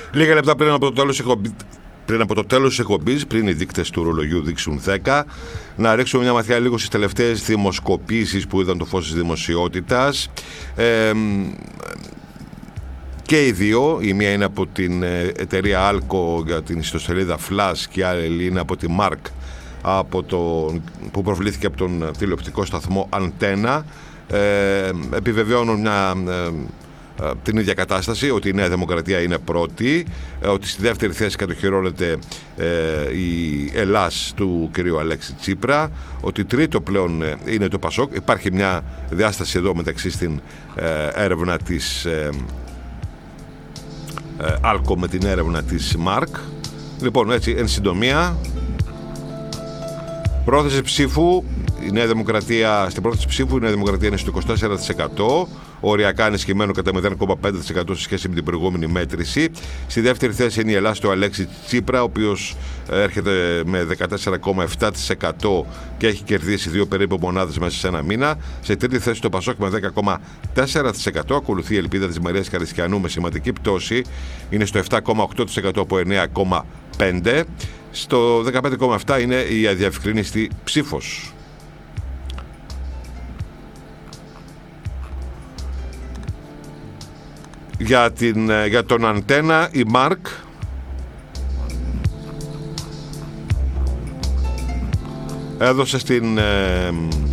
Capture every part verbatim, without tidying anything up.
Λίγα λεπτά πριν από το τέλος εκπομπής, πριν από το τέλος της εκπομπής, πριν οι δείκτες του ρολογιού δείξουν δέκα, να ρίξουμε μια ματιά λίγο στις τελευταίες δημοσκοπήσεις που είδαν το φως της δημοσιότητας. Ε, και οι δύο, η μία είναι από την εταιρεία Alco για την ιστοσελίδα Flash και η άλλη είναι από τη Mark, από το, που προβλήθηκε από τον τηλεοπτικό σταθμό Antenna. Ε, επιβεβαιώνουν μια... Ε, την ίδια κατάσταση, ότι η Νέα Δημοκρατία είναι πρώτη, ότι στη δεύτερη θέση κατοχυρώνεται ε, η Ελλάς του κυρίου Αλέξη Τσίπρα, ότι τρίτο πλέον είναι το Πασόκ. Υπάρχει μια διάσταση εδώ μεταξύ στην ε, έρευνα της ε, ε, Alco με την έρευνα της Mark. Λοιπόν, έτσι, εν συντομία, πρόθεση ψήφου, η Νέα Δημοκρατία, στην πρόθεση ψήφου η Νέα Δημοκρατία είναι στο είκοσι τέσσερα τοις εκατό, οριακά είναι σκυμμένο κατά μηδέν κόμμα πέντε τοις εκατό σε σχέση με την προηγούμενη μέτρηση. Στη δεύτερη θέση είναι η Ελλάδα του Αλέξη Τσίπρα, ο οποίος έρχεται με δεκατέσσερα κόμμα επτά τοις εκατό και έχει κερδίσει δύο περίπου μονάδες μέσα σε ένα μήνα. Σε τρίτη θέση το Πασόκ με δέκα κόμμα τέσσερα τοις εκατό. Ακολουθεί η Ελπίδα της Μαρίας Καριστιανού με σημαντική πτώση, είναι στο επτά κόμμα οκτώ τοις εκατό από εννέα κόμμα πέντε τοις εκατό. Στο δεκαπέντε κόμμα επτά τοις εκατό είναι η αδιαυκρίνηστη ψήφος. Για, την, για τον Antenna, η Mark έδωσε στην, ε,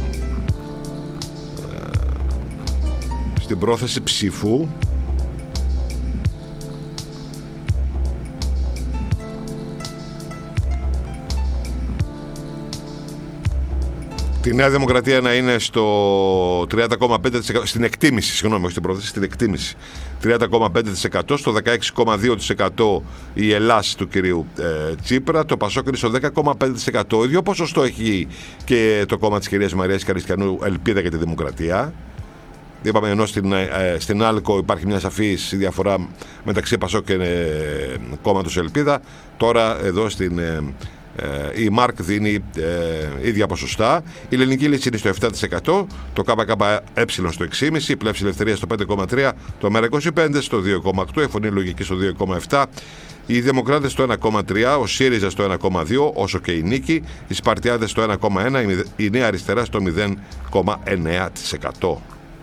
στην πρόθεση ψήφου τη Νέα Δημοκρατία να είναι στο τριάντα κόμμα πέντε τοις εκατό, στην εκτίμηση, συγγνώμη, όχι στην πρόθεση, στην εκτίμηση, τριάντα κόμμα πέντε τοις εκατό, στο δεκαέξι κόμμα δύο τοις εκατό η Ελλάς του κυρίου ε, Τσίπρα, το Πασόκ είναι στο δέκα κόμμα πέντε τοις εκατό. Το ίδιο ποσοστό έχει και το κόμμα της κυρίας Μαρίας Καριστιανού, Ελπίδα για τη Δημοκρατία. Είπαμε, ενώ στην, ε, στην Alco υπάρχει μια σαφής διαφορά μεταξύ Πασόκ και ε, κόμματος Ελπίδα, τώρα εδώ στην... Ε, η Mark δίνει ε, ίδια ποσοστά. Η ελληνική λύση είναι στο επτά τοις εκατό, το ΚΚΕ στο έξι κόμμα πέντε τοις εκατό, η Πλεύση Ελευθερία στο πέντε κόμμα τρία τοις εκατό, το ΜΕΡΑ είκοσι πέντε στο δύο κόμμα οκτώ τοις εκατό, η Φωνή Λογική στο δύο κόμμα επτά τοις εκατό, οι Δημοκράτες στο ένα κόμμα τρία τοις εκατό, ο ΣΥΡΙΖΑ στο ένα κόμμα δύο τοις εκατό, όσο και η Νίκη, οι Σπαρτιάδες στο ένα κόμμα ένα τοις εκατό, η Νέα Αριστερά στο μηδέν κόμμα εννέα τοις εκατό.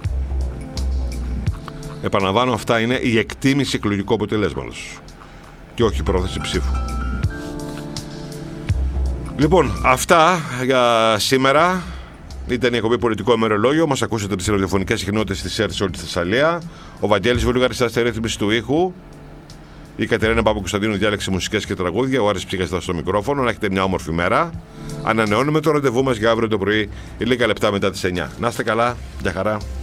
Επαναλαμβάνω, αυτά είναι η εκτίμηση εκλογικού αποτελέσματος και όχι η πρόθεση ψήφου. Λοιπόν, αυτά για σήμερα. Ήταν η εκπομπή Πολιτικό Ημερολόγιο. Μας ακούσατε τις ραδιοφωνικές συχνότητες της ΕΡΤ σε όλη τη Θεσσαλία. Ο Βαγγέλης Βουλγάρης στα ρύθμιση του ήχου. Η Κατερίνα Παπακοσταντίνου διάλεξη μουσικές και τραγούδια. Ο Άρης Ψύχας ήταν στο μικρόφωνο. Να έχετε μια όμορφη μέρα. Ανανεώνουμε το ραντεβού μας για αύριο το πρωί, λίγα λεπτά μετά τις εννιά. Να είστε καλά. Γεια χαρά.